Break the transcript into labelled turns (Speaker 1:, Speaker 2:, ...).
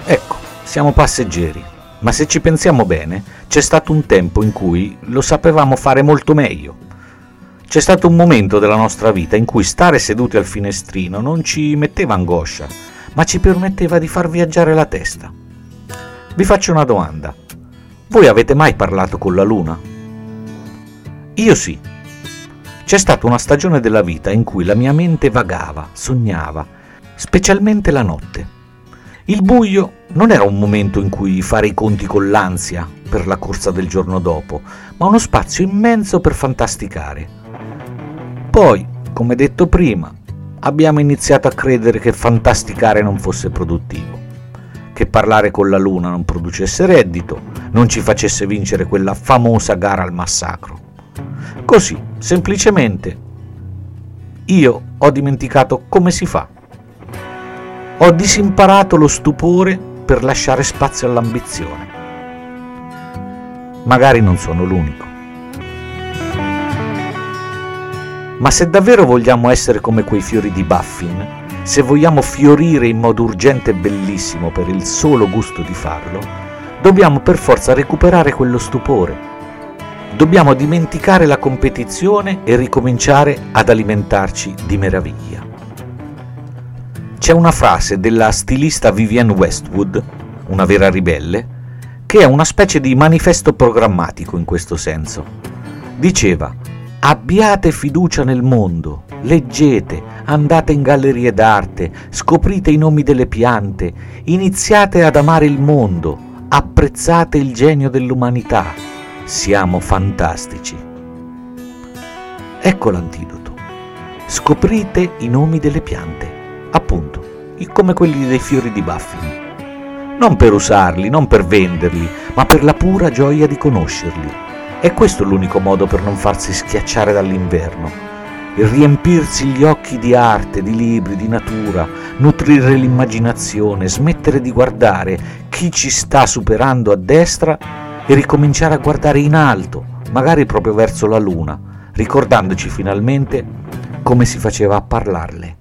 Speaker 1: Ecco, siamo passeggeri, ma se ci pensiamo bene, c'è stato un tempo in cui lo sapevamo fare molto meglio. C'è stato un momento della nostra vita in cui stare seduti al finestrino non ci metteva angoscia, ma ci permetteva di far viaggiare la testa. Vi faccio una domanda. Voi avete mai parlato con la luna? Io sì. C'è stata una stagione della vita in cui la mia mente vagava, sognava, specialmente la notte. Il buio non era un momento in cui fare i conti con l'ansia per la corsa del giorno dopo, ma uno spazio immenso per fantasticare. Poi, come detto prima, abbiamo iniziato a credere che fantasticare non fosse produttivo, che parlare con la luna non producesse reddito, non ci facesse vincere quella famosa gara al massacro. Così, semplicemente, io ho dimenticato come si fa. Ho disimparato lo stupore per lasciare spazio all'ambizione. Magari non sono l'unico. Ma se davvero vogliamo essere come quei fiori di Baffin, se vogliamo fiorire in modo urgente e bellissimo per il solo gusto di farlo, dobbiamo per forza recuperare quello stupore. Dobbiamo dimenticare la competizione e ricominciare ad alimentarci di meraviglia. C'è una frase della stilista Vivienne Westwood, una vera ribelle, che è una specie di manifesto programmatico in questo senso. Diceva: abbiate fiducia nel mondo, leggete, andate in gallerie d'arte, scoprite i nomi delle piante, iniziate ad amare il mondo, apprezzate il genio dell'umanità. Siamo fantastici. Ecco l'antidoto. Scoprite i nomi delle piante, appunto, come quelli dei fiori di Baffin. Non per usarli, non per venderli, ma per la pura gioia di conoscerli. E questo è l'unico modo per non farsi schiacciare dall'inverno. Il riempirsi gli occhi di arte, di libri, di natura, nutrire l'immaginazione, smettere di guardare chi ci sta superando a destra e ricominciare a guardare in alto, magari proprio verso la luna, ricordandoci finalmente come si faceva a parlarle.